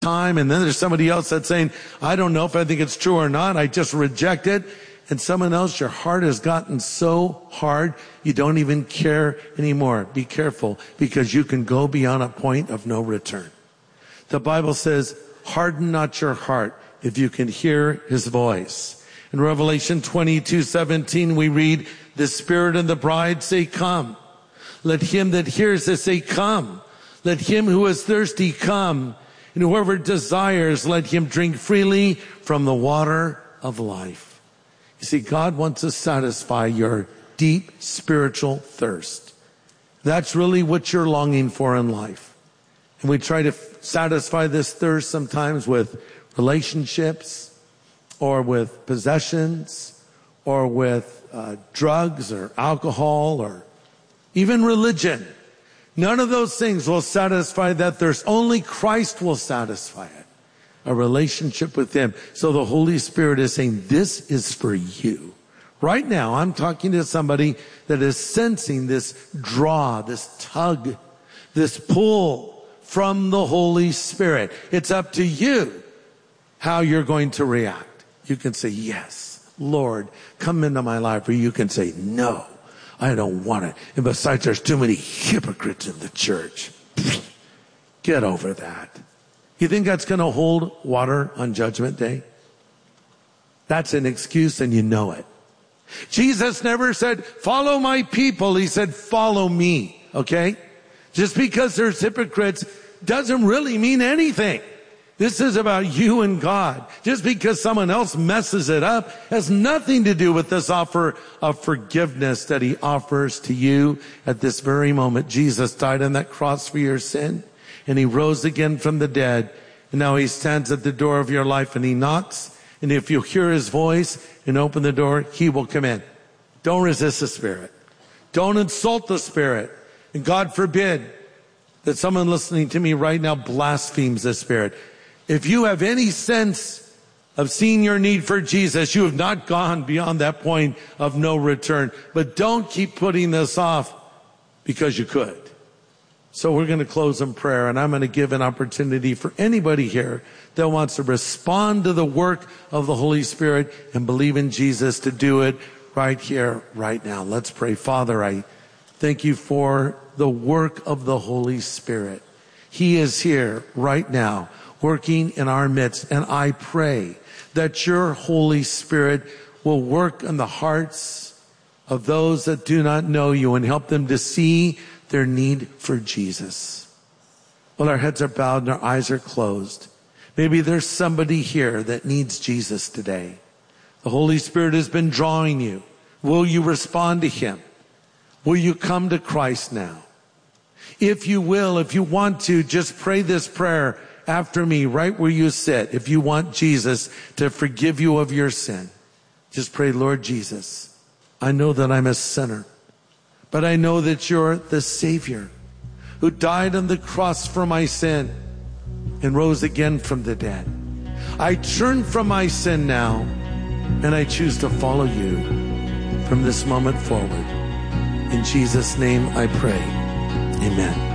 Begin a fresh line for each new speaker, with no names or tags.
time. And then there's somebody else that's saying, I don't know if I think it's true or not. I just reject it. And someone else, your heart has gotten so hard, you don't even care anymore. Be careful, because you can go beyond a point of no return. The Bible says, harden not your heart if you can hear his voice. In Revelation 22:17, we read, the Spirit and the bride say, come. Let him that hears this say, come. Let him who is thirsty come. And whoever desires, let him drink freely from the water of life. You see, God wants to satisfy your deep spiritual thirst. That's really what you're longing for in life. And we try to satisfy this thirst sometimes with relationships or with possessions or with drugs or alcohol or even religion. None of those things will satisfy that thirst. Only Christ will satisfy it. A relationship with him. So the Holy Spirit is saying, this is for you. Right now, I'm talking to somebody that is sensing this draw, this tug, this pull from the Holy Spirit. It's up to you how you're going to react. You can say, yes, Lord, come into my life. Or you can say, no, I don't want it. And besides, there's too many hypocrites in the church. Get over that. You think that's going to hold water on Judgment Day? That's an excuse, and you know it. Jesus never said, follow my people. He said, follow me. Okay? Just because there's hypocrites doesn't really mean anything. This is about you and God. Just because someone else messes it up has nothing to do with this offer of forgiveness that he offers to you at this very moment. Jesus died on that cross for your sin. And he rose again from the dead. And now he stands at the door of your life and he knocks. And if you hear his voice and open the door, he will come in. Don't resist the Spirit. Don't insult the Spirit. And God forbid that someone listening to me right now blasphemes the Spirit. If you have any sense of seeing your need for Jesus, you have not gone beyond that point of no return. But don't keep putting this off because you could. So we're going to close in prayer, and I'm going to give an opportunity for anybody here that wants to respond to the work of the Holy Spirit and believe in Jesus to do it right here, right now. Let's pray. Father, I thank you for the work of the Holy Spirit. He is here right now, working in our midst, and I pray that your Holy Spirit will work in the hearts of those that do not know you and help them to see their need for Jesus. While our heads are bowed and our eyes are closed, maybe there's somebody here that needs Jesus today. The Holy Spirit has been drawing you. Will you respond to him? Will you come to Christ now? If you will, if you want to, just pray this prayer after me right where you sit. If you want Jesus to forgive you of your sin, just pray, Lord Jesus, I know that I'm a sinner. But I know that you're the Savior who died on the cross for my sin and rose again from the dead. I turn from my sin now and I choose to follow you from this moment forward. In Jesus' name I pray. Amen.